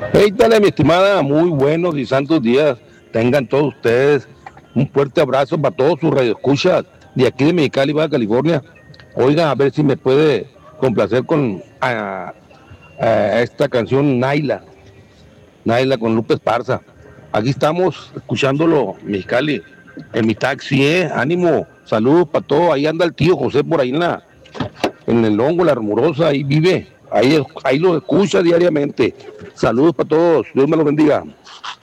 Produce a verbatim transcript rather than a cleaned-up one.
Hey, dale, mi estimada, muy buenos y santos días. Tengan todos ustedes un fuerte abrazo para todos sus radioescuchas de aquí de Mexicali, Baja California. Oiga, a ver si me puede complacer con a, a esta canción Naila, Naila con Lupe Esparza. Aquí estamos escuchándolo, Mexicali, en mi taxi, ¿eh? Ánimo, saludos para todos. Ahí anda el tío José por ahí en, la, en el hongo, la rumorosa, ahí vive. Ahí, ahí lo escucha diariamente. Saludos para todos, Dios me los bendiga.